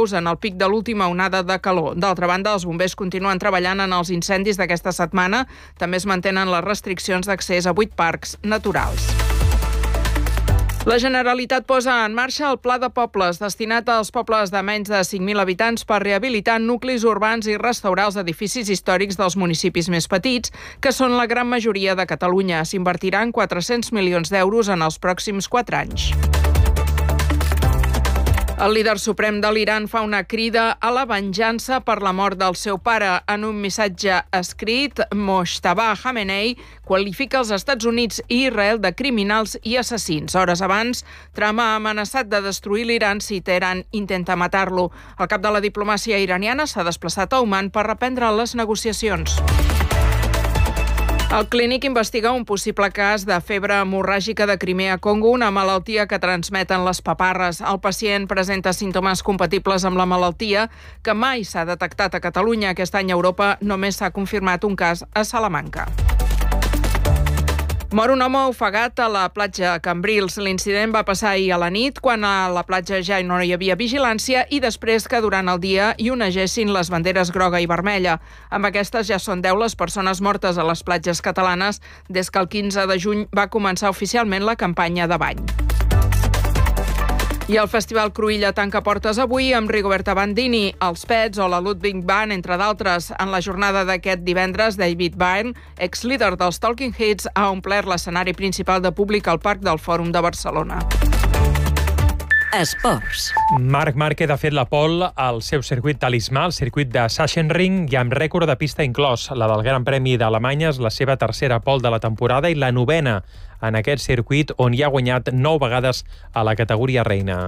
dijous en el pic de l'última onada de calor. D'altra banda, els bombers continuen treballant en els incendis d'aquesta setmana. També es mantenen les restriccions d'accés a 8 parcs naturals. La Generalitat posa en marxa el Pla de Pobles, destinat als pobles de menys de 5.000 habitants per rehabilitar nuclis urbans i restaurar els edificis històrics dels municipis més petits, que són la gran majoria de Catalunya. S'invertiran 400 milions d'euros en els pròxims 4 anys. El líder suprem de l'Iran fa una crida a la venjança per la mort del seu pare. En un missatge escrit, Mojtaba Khamenei qualifica els Estats Units i Israel de criminals i assassins. Hores abans, Trump ha amenaçat de destruir l'Iran si Teheran intenta matar-lo. El cap de la diplomàcia iraniana s'ha desplaçat a Oman per reprendre les negociacions. El Clínic investiga un possible cas de febre hemorràgica de Crimea-Congo, una malaltia que transmeten les paparres. El pacient presenta símptomes compatibles amb la malaltia, que mai s'ha detectat a Catalunya. Aquest any a Europa només s'ha confirmat un cas a Salamanca. Mor un home ofegat a la platja Cambrils. L'incident va passar ahir a la nit, quan a la platja ja no hi havia vigilància i després que durant el dia hi onegessin les banderes groga i vermella. Amb aquestes ja són 10 les persones mortes a les platges catalanes des que el 15 de juny va començar oficialment la campanya de bany. I el Festival Cruïlla tanca portes avui amb Rigoberta Bandini, els Pets o la Ludwig Band, entre d'altres. En la jornada d'aquest divendres, David Byrne, ex-líder dels Talking Heads, ha omplert l'escenari principal de públic al Parc del Fòrum de Barcelona. Esports. Marc Márquez ha fet la pole al seu circuit talismà, el circuit de Sachsenring, i amb rècord de pista inclòs. La del Gran Premi d'Alemanya és la seva tercera pole de la temporada i la novena en aquest circuit, on hi ha guanyat 9 vegades a la categoria reina.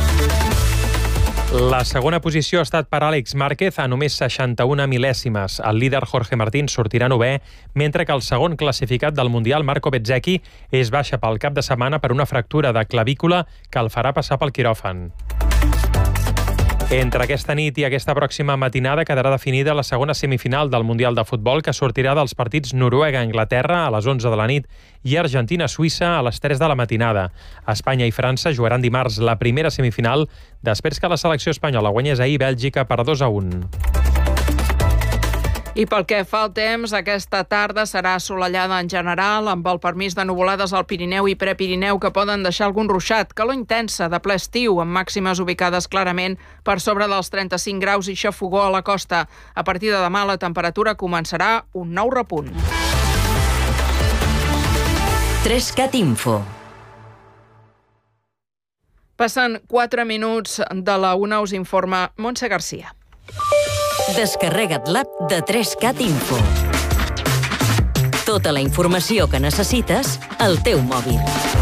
La segona posició ha estat per Àlex Márquez a només 61 mil·lèsimes. El líder Jorge Martín sortirà novè, mentre que el segon classificat del Mundial, Marco Bezzecchi, és baixa pel cap de setmana per una fractura de clavícula que el farà passar pel quiròfan. Entre aquesta nit i aquesta pròxima matinada quedarà definida la segona semifinal del Mundial de Futbol, que sortirà dels partits Noruega-Anglaterra a les 11 de la nit i Argentina-Suïssa a les 3 de la matinada. Espanya i França jugaran dimarts la primera semifinal després que la selecció espanyola guanyés ahir Bèlgica per 2-1. I pel que fa al temps, aquesta tarda serà assolellada en general, amb el permís de nuvolades al Pirineu i Prepirineu que poden deixar algun ruixat. Calor intensa de ple estiu, amb màximes ubicades clarament per sobre dels 35 graus i xafogó a la costa. A partir de demà la temperatura començarà un nou repunt. 3CAT Info. Passen 4 minuts de la 1, us informa Montse Garcia. Descarrega't l'app de 3CAT Info. Tota la informació que necessites al teu mòbil.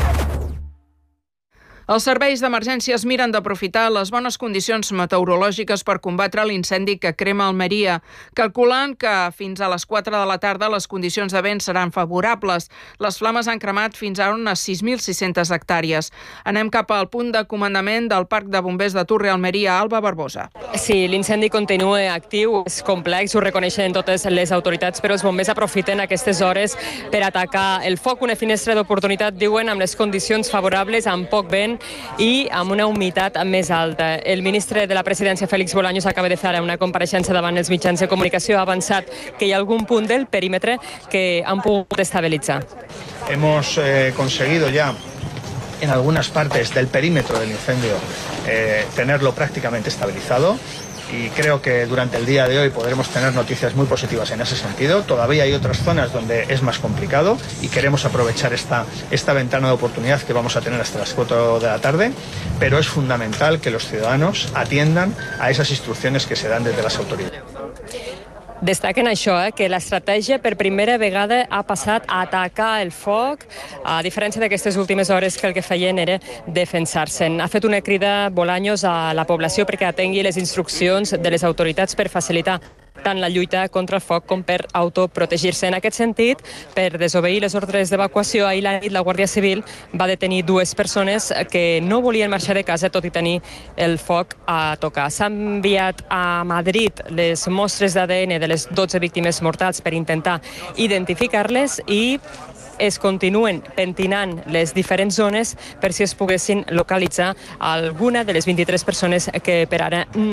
Els serveis d'emergències miren d'aprofitar les bones condicions meteorològiques per combatre l'incendi que crema Almeria, calculant que fins a les 4 de la tarda les condicions de vent seran favorables. Les flames han cremat fins a unes 6.600 hectàrees. Anem cap al punt de comandament del Parc de Bombers de Turre Almeria, Alba Barbosa. Sí, l'incendi continua actiu, és complex, ho reconeixen totes les autoritats, però els bombers aprofiten aquestes hores per atacar el foc, una finestra d'oportunitat, diuen, amb les condicions favorables, amb poc vent i amb una humitat més alta. El ministre de la Presidència, Félix Bolaños, acaba de fer una compareixença davant els mitjans de comunicació. Ha avançat que hi ha algun punt del perímetre que han pogut estabilitzar. Hemos conseguido ya en algunas partes del perímetro del incendio tenerlo prácticamente estabilizado. Y creo que durante el día de hoy podremos tener noticias muy positivas en ese sentido. Todavía hay otras zonas donde es más complicado y queremos aprovechar esta ventana de oportunidad que vamos a tener hasta las 4 de la tarde, pero es fundamental que los ciudadanos atiendan a esas instrucciones que se dan desde las autoridades. Destaquen això, que l'estratègia per primera vegada ha passat a atacar el foc, a diferència d'aquestes últimes hores que el que feien era defensar-se'n. Ha fet una crida Bolaños a la població perquè atengui les instruccions de les autoritats per facilitar tant la lluita contra el foc com per autoprotegir-se. En aquest sentit, per desobeir les ordres d'evacuació, ahir la nit la Guàrdia Civil va detenir 2 persones que no volien marxar de casa tot i tenir el foc a tocar. S'han enviat a Madrid les mostres d'ADN de les 12 víctimes mortals per intentar identificar-les i es continuen pentinant les diferents zones per si es poguessin localitzar alguna de les 23 persones que per ara no